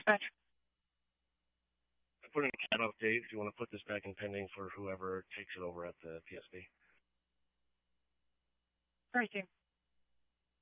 much. I put in a cat update if you want to put this back in pending for whoever takes it over at the PSB. Thank you.